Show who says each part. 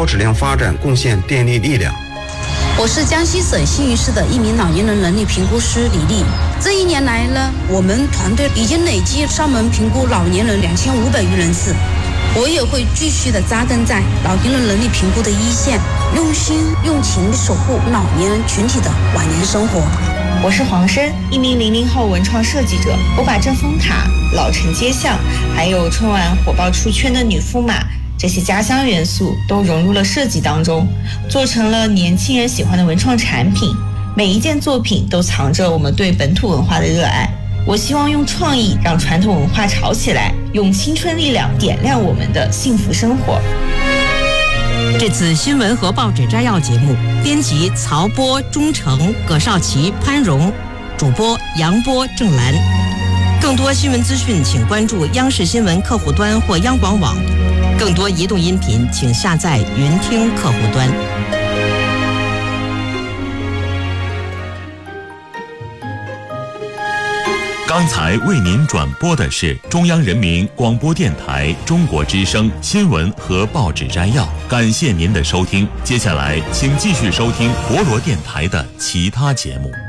Speaker 1: 高质量发展贡献电力力量。
Speaker 2: 我是江西省新余市的一名老年人能力评估师李丽。这1年来呢，我们团队已经累计上门评估老年人2500余人次。我也会继续的扎根在老年人能力评估的一线，用心用情守护老年人群体的晚年生活。
Speaker 3: 我是黄生，一名00后文创设计者。我把正风塔、老城街巷，还有春晚火爆出圈的女驸马这些家乡元素都融入了设计当中，做成了年轻人喜欢的文创产品。每一件作品都藏着我们对本土文化的热爱。我希望用创意让传统文化炒起来，用青春力量点亮我们的幸福生活。
Speaker 4: 这次新闻和报纸摘要节目，编辑曹波、钟诚、葛少奇、潘荣，主播杨波、郑兰。更多新闻资讯，请关注央视新闻客户端或央广网。更多移动音频，请下载云听客户端。
Speaker 5: 刚才为您转播的是中央人民广播电台中国之声新闻和报纸摘要，感谢您的收听。接下来请继续收听博罗电台的其他节目。